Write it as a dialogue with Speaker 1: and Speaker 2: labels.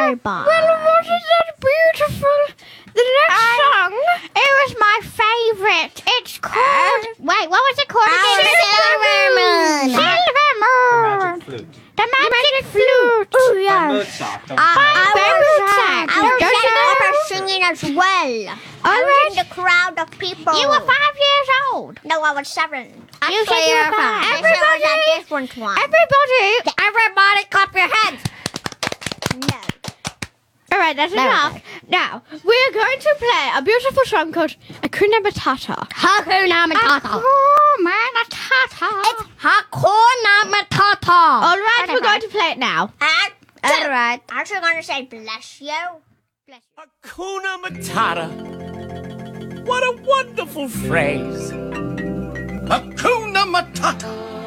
Speaker 1: robot.
Speaker 2: Well, wasn't that beautiful? The next song.
Speaker 1: It was my favorite. It's called. Wait, what was it called again?
Speaker 2: Silver Moon.
Speaker 1: Silver Moon.
Speaker 3: Flute.
Speaker 1: The magic flute.
Speaker 2: Oh,
Speaker 3: By
Speaker 2: yeah.
Speaker 3: Mozart.
Speaker 2: I was singing as well. I was in the crowd of people.
Speaker 1: You were 5 years old.
Speaker 2: No, I was 7.
Speaker 1: You said you were 5.
Speaker 2: Everybody, was at different one.
Speaker 1: Everybody
Speaker 2: clap your hands. No.
Speaker 1: All right, that's enough. Now, we're going to play a beautiful song called Hakuna Matata.
Speaker 2: Hakuna Matata.
Speaker 1: Hakuna Matata.
Speaker 2: It's Hakuna Matata.
Speaker 1: All right, we're going to play it now.
Speaker 2: All right. Aren't you going to say bless you? Bless you.
Speaker 4: Hakuna Matata. What a wonderful phrase.
Speaker 5: Hakuna Matata.